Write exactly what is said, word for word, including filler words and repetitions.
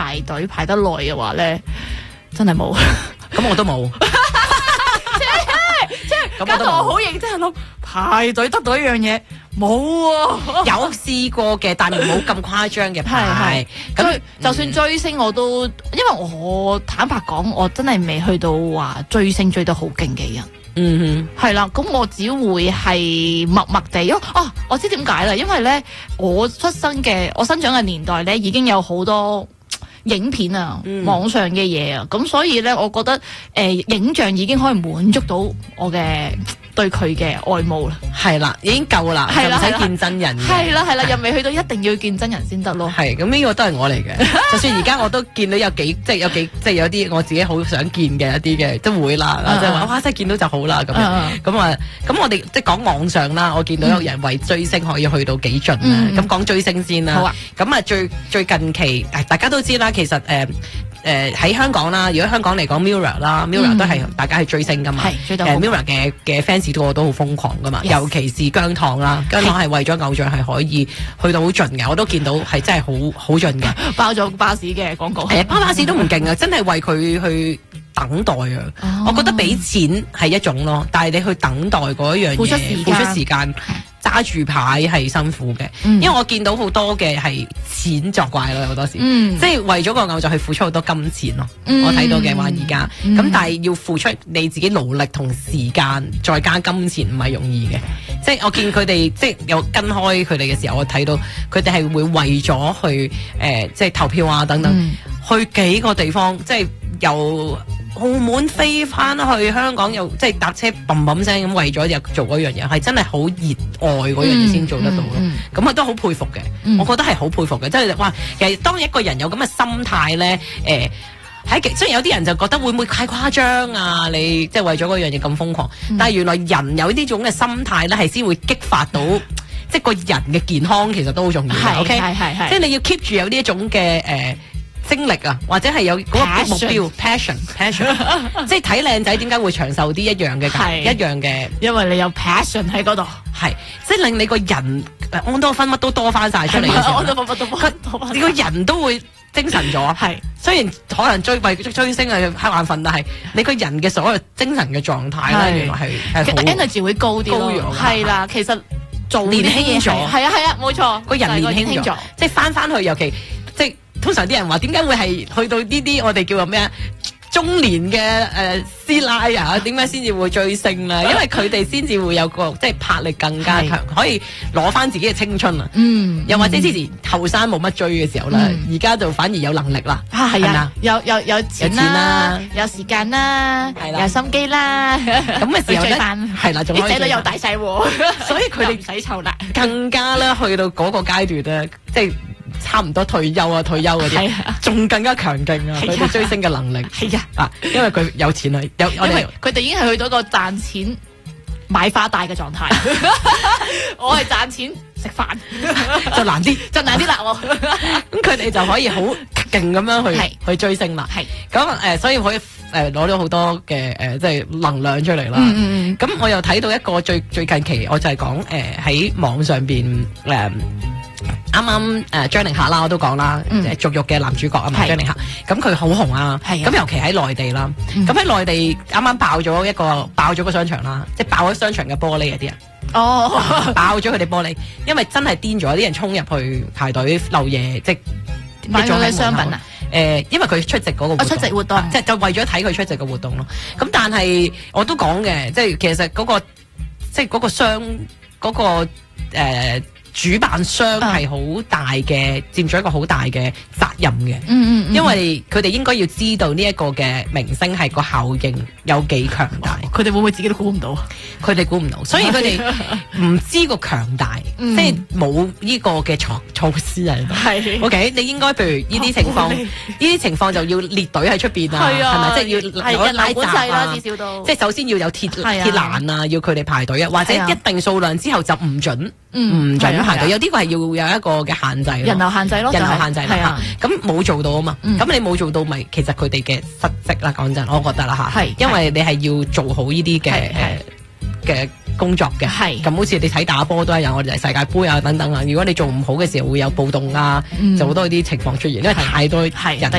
排隊排得耐嘅話咧，真係冇。 咁我都冇。 搞到我好認真諗排隊得到一樣嘢冇啊， 有試過嘅，但係冇咁誇張嘅排。 咁就算追星我都，因為我坦白講，我真係未去到話追星追得好勁嘅人。 嗯哼， 係啦，咁我只會係默默地，因為哦，我知點解啦，因為咧我出生嘅我生長嘅年代咧已經有好多影片啊、嗯、網上嘅嘢啊，咁所以咧我覺得誒、呃、影像已經可以滿足到我嘅對佢嘅愛慕啦。 係啦，已經夠啦，就唔使見真人嘅。 係啦係啦，又未去到一定要見真人先得咯。 係，咁呢個都係我嚟嘅。就算而家我都見到有幾即係有幾即係有啲我自己好想見嘅一啲嘅都會啦，即係話哇真係見到就好啦咁樣。咁啊咁我哋即係講網上啦，我見到有人為追星可以去到幾盡啦。咁講追星先啦。好啊。咁啊最最近期大家都知啦，其實誒誒喺香港啦，如果香港嚟講 Mirror 啦 ，Mirror 都係大家係追星噶嘛。係追到。誒 Mirror 嘅嘅 fans 都都好瘋狂噶嘛，尤其是姜糖啦，姜糖係為咗偶像係可以去到好盡嘅，我都見到係真係好好盡嘅， 包咗巴士嘅廣告， 誒包巴士都唔勁啊，真係為佢去等待啊，哦、我覺得俾錢係一種咯，但係你去等待嗰一樣嘢，付出時間，付出時間揸住牌係辛苦嘅，嗯、因為我見到好多嘅係錢作怪咯，好多時，嗯、即係為咗個偶像去付出好多金錢咯，嗯、我睇到嘅話而家，咁、嗯、但係要付出你自己勞力同時間再加金錢唔係容易嘅，即係我見佢哋即係有跟開佢哋嘅時候，我睇到佢哋係會為咗去誒、呃、即係投票啊等等，嗯、去幾個地方，即係由澳門飛翻去香港又即係搭車砰砰聲咁為咗又做嗰樣嘢，係真係好熱愛嗰樣嘢先做得到咯。咁啊、嗯嗯、都好佩服嘅，嗯、我覺得係好佩服嘅，即係哇！其實當一個人有咁嘅心態咧，誒、呃，喺雖然有啲人就覺得會唔會太誇張啊？你即係為咗嗰樣嘢咁瘋狂，嗯、但係原來人有呢種嘅心態咧，係先會激發到。即係個人嘅健康其實都好重要嘅，OK？係係係，即係你要 keep 住有呢一種嘅誒、呃、精力啊，或者係有嗰個目標 passion passion， 即係睇靚仔點解會長壽啲一樣嘅，係一樣嘅， 因為你有 passion 喺嗰度， 係即係令你個人安多酚乜都多翻晒出嚟嘅時候，安多酚乜都多翻，你個人都會精神咗。係雖然可能追為追星係瞌眼瞓，但係你個人嘅所有精神嘅狀態咧，原來係係好 energy 會高啲咯，係啦，其實。做年輕咗， 係啊係啊，冇錯， 個人年輕咗，即係翻翻去，尤其即係通常啲人話點解會係去到呢啲我哋叫做咩啊？中年嘅誒師奶啊，點解先至會追星啦？因為佢哋先至會有個即係魄力更加強，可以攞翻自己嘅青春啊！嗯，又或者之前後生冇乜追嘅時候咧，而家就反而有能力啦。啊，係啊， 有有有錢啦，有時間啦，係啦，有心機啦，咁嘅時候咧，係啦，啲仔女又大細喎，所以佢哋唔使湊啦， 更加咧去到嗰個階段咧，即係。差唔多退休啊，退休嗰啲，仲更加強勁啊！佢哋追星嘅能力係啊， 啊，因為佢有錢啊，有我哋佢哋已經係去到一個賺錢買花帶嘅狀態。我係賺錢食飯就難啲， 就難啲啦。我咁佢哋就可以好勁咁樣去去追星啦。係咁誒，所以可以誒攞到好多嘅誒，即係能量出嚟啦。咁我又睇到一個最最近期，我就係講誒喺網上邊誒。啱啱誒張凌赫啦，我都講啦，誒逐玉嘅男主角啊嘛，張凌赫，咁佢好紅啊，咁尤其喺內地啦，咁喺內地啱啱爆咗一個爆咗個商場啦，即係爆咗商場嘅玻璃啊啲人，哦，爆咗佢哋玻璃，因為真係癲咗，啲人衝入去排隊漏夜，即係買咗嘅商品啊， 誒，因為佢出席嗰個出席活動， 即係就為咗睇佢出席嘅活動咯。咁但係我都講嘅，即係其實嗰個即係嗰個商嗰個誒。主辦商係好大嘅，佔咗一個好大嘅責任嘅。嗯嗯嗯，因為佢哋應該要知道呢一個嘅明星係個效應有幾強大。 佢哋會唔會自己都估唔到？ 佢哋估唔到，所以佢哋唔知個強大，即係冇呢個嘅措措施喺度。係 OK， 你應該譬如呢啲情況，呢啲情況就要列隊喺出邊啊，係咪？即係要攞拉閘啊，至少都即係首先要有鐵鐵欄啊，要佢哋排隊啊，或者一定數量之後就唔準唔準排隊。有啲個係要有一個嘅限制，人流限制咯， 人流限制啦。咁冇做到啊嘛，咁你冇做到咪其實佢哋嘅失職啦。講真，我覺得啦嚇，因為你係要做好呢啲嘅誒嘅工作嘅。係咁，好似你睇打波都係有我哋世界盃啊等等啊。如果你做唔好嘅時候，會有暴動啊，就好多啲情況出現，因為太多人。